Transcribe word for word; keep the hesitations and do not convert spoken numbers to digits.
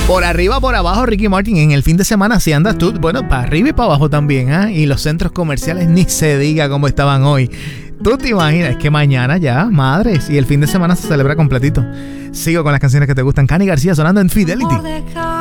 Por arriba, por abajo, Ricky Martin. En el fin de semana, si andas tú, bueno, para arriba y para abajo también, ¿eh? Y los centros comerciales ni se diga cómo estaban hoy. Tú te imaginas, es que mañana ya, madres, y el fin de semana se celebra completito. Sigo con las canciones que te gustan. Cani García sonando en Fidelity.